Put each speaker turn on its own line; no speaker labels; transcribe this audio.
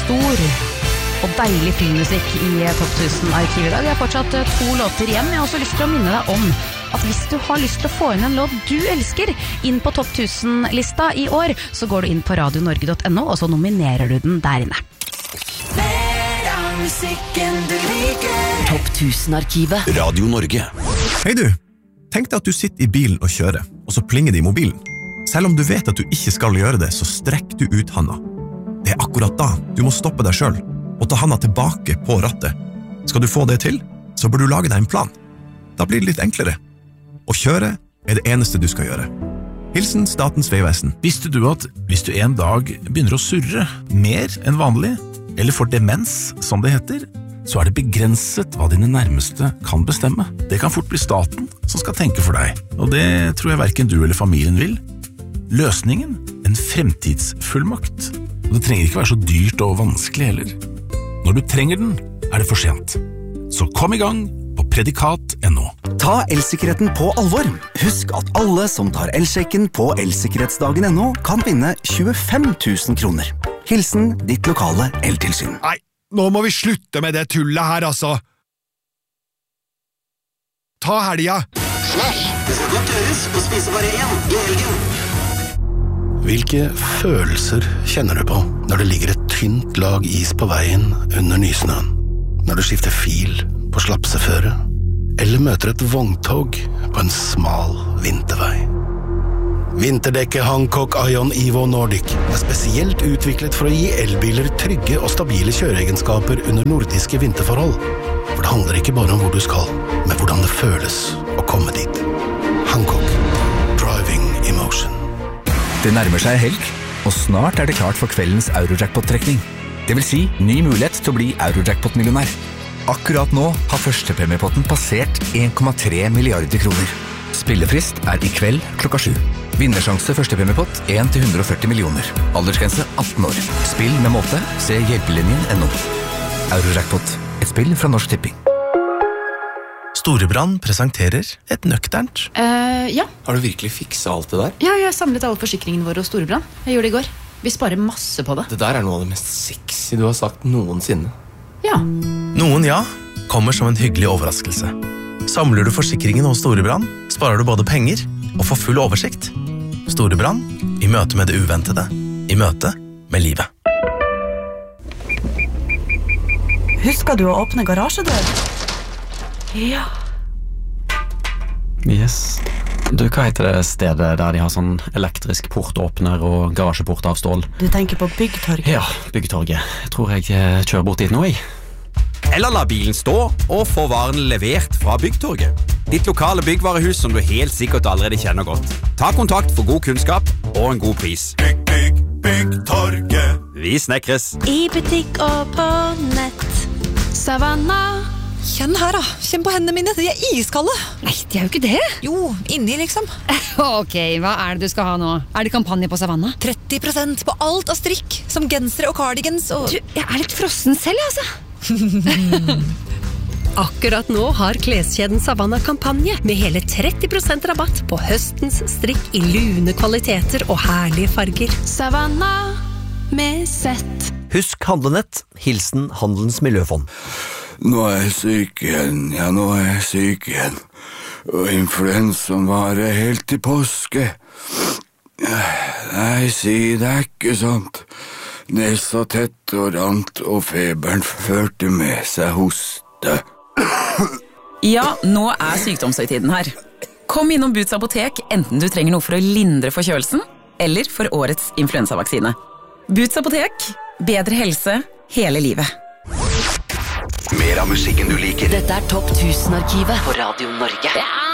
stor og deilig filmmusikk i Topp 1000-arkivet i dag. Vi har fortsatt 2 låter igjen. Jeg har også lyst til å minne deg om at hvis du har lyst til å få inn en låt du elsker inn på Topp 1000-lista i år, så går du inn på radionorge.no, og så nominerer du den der inne. Topp 1000-arkivet. Radio Norge.
Hei du, tenk deg at du sitter i bilen og kjører, og så plinger det i mobilen. Selv om du vet at du ikke skal gjøre det, så strekk du ut handa. Det akkurat da du må stoppe deg selv og ta handa tilbake på rattet. Skal du få det til, så bør du lage deg en plan. Da blir det litt enklere. Å kjøre det eneste du skal gjøre. Hilsen Statens Vegvesen.
Visste du at hvis du en dag begynner å surre mer enn vanlig, eller får demens, som det heter, så det begrenset hva dine nærmeste kan bestemme. Det kan fort bli staten som skal tenke for deg, og det tror jeg hverken du eller familien vil. Løsningen? En fremtidsfullmakt. Og det trenger ikke være så dyrt og vanskelig heller. Når du trenger den, det for sent. Så kom i gang på predikat.no.
Ta elsikkerheten på alvor. Husk at alle som tar elsjekken på elsikkerhetsdagen.no kan vinne 25 000 kroner. Hilsen ditt lokale eltilsyn.
Nei, nå må vi slutte med det tullet her, altså. Ta helga.
Smash! Det skal godt gjøres å spise bare én i helgen.
Hvilke følelser kjenner du på når det ligger et tynt lag is på veien under nysnøen? Når du skifter fil på slapseføre? Eller møter et vogntog på en smal vintervei? Vinterdekket Hancock Ion Evo Nordic spesielt utviklet for å gi elbiler trygge og stabile kjøreegenskaper under nordiske vinterforhold. For det handler ikke bare om hvor du skal, men hvordan det føles å komme dit. Hancock. Driving Emotion.
Det nærmer seg helg, og snart det klart for kveldens Eurojackpot-trekning. Det vil si ny mulighet til å bli Eurojackpot-millionær. Akkurat nå har førstepremiepotten passert 1,3 milliarder kroner. Spillefrist i kveld klokka 7. Vinnersjanse førstepremiepott 1-140 millioner. Aldersgrense 18 år. Spill med måte. Se hjelpelinjen.no. Eurojackpot. Et spill fra Norsk Tipping.
Storebrand presenterer et nøkternt.
Ja.
Har du virkelig fikset alt det der?
Ja, jeg har samlet alle forsikringene våre hos Storebrand. Jeg gjorde det i går. Vi sparer masse på det.
Det der noe av det mest sexy du har sagt noensinne.
Ja.
Noen ja, kommer som en hyggelig overraskelse. Samler du forsikringen hos Storebrand, sparer du både penger og får full oversikt. Storebrand, i møte med det uventede, i møte med livet.
Husker du å åpne garasjedør? Ja.
Yes. Du, hva heter det stedet der de har sånn elektrisk portåpner og garasjeport av stål?
Du tenker på Byggtorget?
Ja, Byggtorget. Jeg tror jeg kjører bort dit nå, jeg.
Eller la bilen stå og få varene levert fra Byggtorget. Ditt lokale byggvarehus som du helt sikkert allerede kjenner godt. Ta kontakt for god kunnskap og en god pris.
Byggtorget.
Vi snekres.
I butikk og på nett. Savanna.
Kjenn her da, kjenn på hendene mine, de iskalde.
Nei, de jo ikke det.
Jo, inni liksom.
Ok, hva det du skal ha nå? Det kampanje på Savanna?
30% på alt av strikk, som gensere og cardigans og...
Du, jeg litt frossen selv, altså.
Akkurat nå har kleskjeden Savanna kampanje med hele 30% rabatt på høstens strikk i lune kvaliteter og herlige farger.
Savanna med sett.
Husk handlenett, hilsen Handelens Miljøfond.
Nå jeg syk igjen, nå jeg syk igjen. Og influensaen varer helt til påske. Nei, si det ikke sånt. Nesa tett og rant, og feberen førte med seg hoste.
Ja, nå sykdomshøytiden her. Kom innom Boots apotek, enten du trenger noe for å lindre forkjølelsen, eller for årets influensavaksine. Boots apotek, bedre helse hele livet.
Mer av musikken du liker.
Dette Topp 1000-arkivet på Radio Norge.